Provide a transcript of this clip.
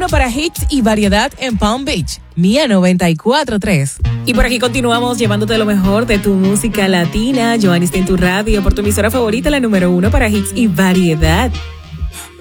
uno para hits y variedad en Palm Beach. Mía 94.3. Y por aquí continuamos llevándote lo mejor de tu música latina. Joanny está en tu radio por tu emisora favorita, la número 1 para hits y variedad.